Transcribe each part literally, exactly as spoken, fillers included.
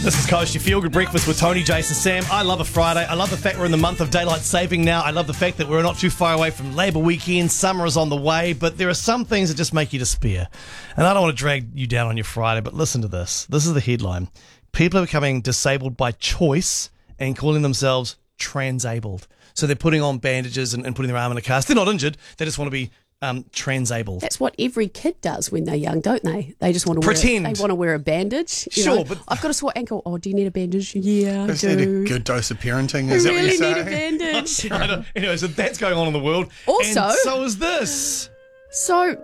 This is Coast, your feel-good breakfast with Tony, Jason, Sam. I love a Friday. I love the fact we're in the month of daylight saving now. I love the fact that we're not too far away from Labour weekend. Summer is on the way, but there are some things that just make you despair. And I don't want to drag you down on your Friday, but listen to this. This is the headline. People are becoming disabled by choice and calling themselves transabled. So they're putting on bandages and, and putting their arm in a cast. They're not injured. They just want to be um, transabled. That's what every kid does when they're young, don't they? They just want to Pretend. wear. They want to wear a bandage. You Sure, know, but I've got a sore ankle. Oh, do you need a bandage? Yeah, I Just do. need a good dose of parenting. I Is that what really you're need a saying? bandage. I don't- anyway, so that's going on in the world. Also- and so is this. So,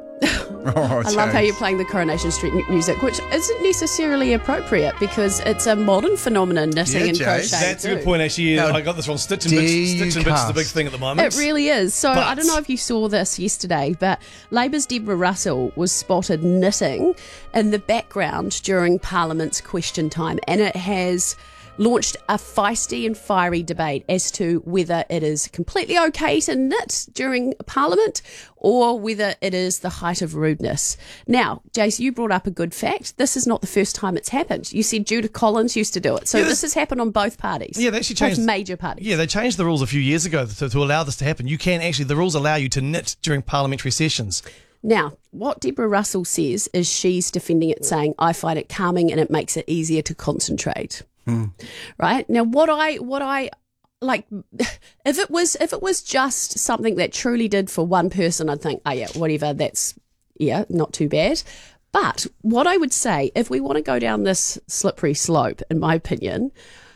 Oh, I love how James. you're playing the Coronation Street mu- music, which isn't necessarily appropriate because it's a modern phenomenon, knitting Yeah, and Jay. crochet. That's a too. good point, actually. Now, I got this wrong. Stitch and dare bitch. Stitch you and bitch is the big cast? thing at the moment. It really is. So But- I don't know if you saw this yesterday, but Labour's Deborah Russell was spotted knitting in the background during Parliament's question time, and it has launched a feisty and fiery debate as to whether it is completely okay to knit during Parliament or whether it is the height of rudeness. Now, Jace, you brought up a good fact. This is not the first time it's happened. You said Judith Collins used to do it. So Yeah, this, this- has happened on both parties. Yeah, they actually both changed major parties. Yeah, they changed the rules a few years ago to, to allow this to happen. You can actually, the rules allow you to knit during parliamentary sessions. Now, what Deborah Russell says is she's defending it, saying, I find it calming and it makes it easier to concentrate. Right? Now, what I, what I, like, if it was, if it was just something that truly did for one person, I'd think, oh yeah, whatever, that's, yeah, not too bad. But what I would say, if we want to go down this slippery slope, in my opinion,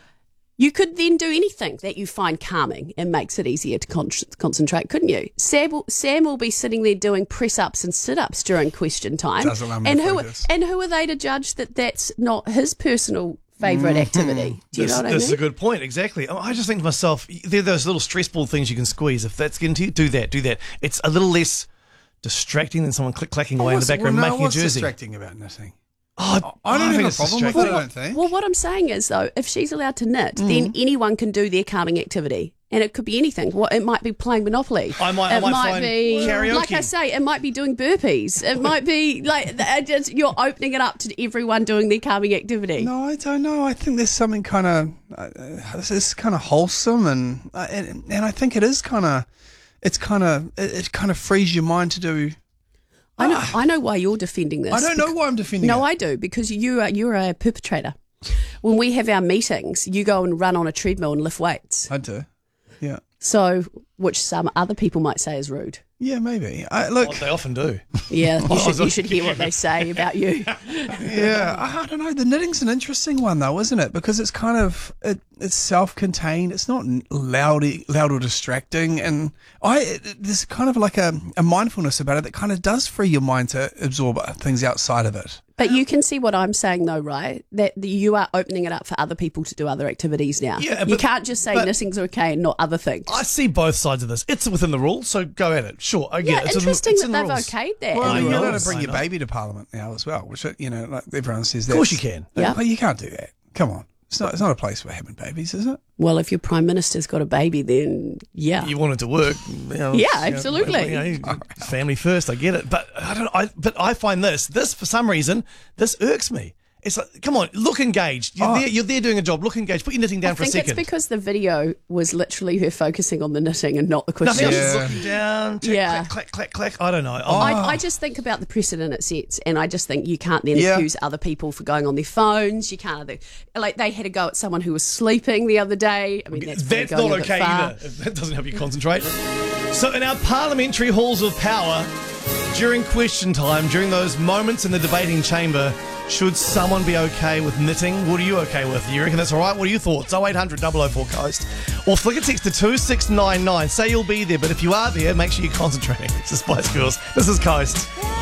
you could then do anything that you find calming and makes it easier to con- concentrate, couldn't you? Sam will, Sam will be sitting there doing press-ups and sit-ups during question time. Does allow me and to who focus. and who are they to judge that that's not his personal favourite activity? Do you this, know what I this mean? is a good point, exactly. I just think to myself, there are those little stress ball things you can squeeze. If that's getting to you, do that, do that. It's a little less distracting than someone click clacking away in the What's- background well, no, making what's a jersey. distracting about knitting? Oh, I don't think have a it's problem with distracting. it, I don't think. Well, what I'm saying is, though, if she's allowed to knit, Mm. then anyone can do their calming activity. And it could be anything. What it might be playing Monopoly. I might- I It might might find be karaoke. like I say. It might be doing burpees. It might be like it just, you're opening it up to everyone doing their calming activity. No, I don't know. I think there's something kind of uh, this is kind of wholesome, and, uh, and and I think it is kind of it's kind of it, it kind of frees your mind to do. I know. I know why you're defending this. I don't know why I'm defending No, it. I do because you are you're a perpetrator. When we have our meetings, you go and run on a treadmill and lift weights. I do. Yeah. So, which some other people might say is rude. Yeah, maybe. I, look, What they often do. Yeah, you should, so- you should hear what they say about you. yeah, I, I don't know. The knitting's an interesting one, though, isn't it? Because it's kind of it, it's self-contained. It's not loud, loud or distracting, and I it, there's kind of like a, a mindfulness about it that kind of does free your mind to absorb things outside of it. But you can see what I'm saying, though, right? That the, you are opening it up for other people to do other activities now. Yeah, you but- can't just say but- knitting's okay and not other things. I see both sides of this. It's within the rules, so go at it. Sure, I get yeah, it. It's in the- interesting it's that in the they've rules. okayed that. Well, I you're know, allowed to bring I your know. baby to Parliament now as well, which you know, like everyone says. Of course that's- you can. Yeah. Well, you can't do that. Come on, it's not. It's not a place for having babies, is it? Well, if your Prime Minister's got a baby, then yeah. You want it to work. You know, Yeah, you know, absolutely. you know, family first, I get it. But I don't I but I find this, this for some reason, this irks me. It's like, come on, look engaged. You're, Oh. there, you're there doing a job. Look engaged. Put your knitting down I for a think second. it's because the video was literally her focusing on the knitting and not the Nothing question. else. Just Yeah. looking down. Tick, Yeah. Clack, clack, clack, clack. I don't know. Oh. I'm- I, I just think about the precedent it sets, and I just think you can't then Yeah. accuse other people for going on their phones. You can't, either, like they had a go at someone who was sleeping the other day. I mean, that's, That's probably not going a bit okay far. either. That doesn't help you concentrate. So in our parliamentary halls of power, during question time, during those moments in the debating chamber, should someone be okay with knitting? What are you okay with? You reckon that's all right? What are your thoughts? oh eight hundred, double oh four Coast. Or flick a text to two six nine nine. Say you'll be there, but if you are there, make sure you're concentrating. It's the Spice Girls. This is Coast.